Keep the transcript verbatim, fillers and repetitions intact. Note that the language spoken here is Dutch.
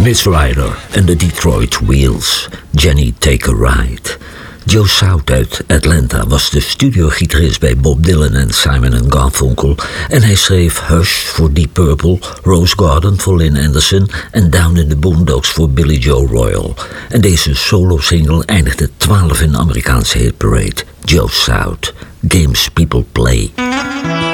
Miss Ryder en de Detroit Wheels. Jenny Take a Ride. Joe South uit Atlanta was de studiogitarist bij Bob Dylan en Simon en Garfunkel. En hij schreef Hush voor Deep Purple, Rose Garden voor Lynn Anderson en Down in the Boondocks voor Billy Joe Royal. En deze solo-single eindigde twaalf in de Amerikaanse hitparade. Joe South, Games People Play.